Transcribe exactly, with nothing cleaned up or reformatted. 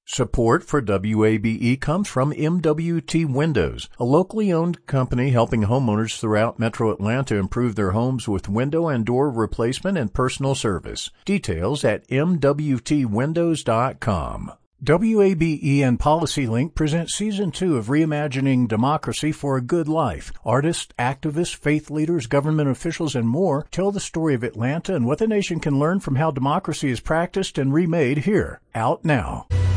Support for W A B E comes from M W T Windows, a locally owned company helping homeowners throughout Metro Atlanta improve their homes with window and door replacement and personal service. Details at M W T windows dot com. W A B E and PolicyLink present Season two of Reimagining Democracy for a Good Life. Artists, activists, faith leaders, government officials, and more tell the story of Atlanta and what the nation can learn from how democracy is practiced and remade here. Out now.